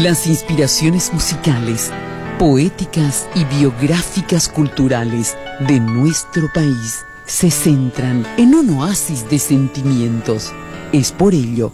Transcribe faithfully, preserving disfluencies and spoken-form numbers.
Las inspiraciones musicales, poéticas y biográficas culturales de nuestro país se centran en un oasis de sentimientos. Es por ello